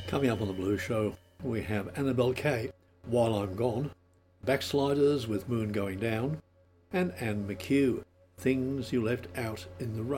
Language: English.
Coming up on the Blues Show, we have Annabelle Kay, While I'm Gone, Backsliders with Moon Going Down, and Anne McHugh, Things You Left Out in the Rain.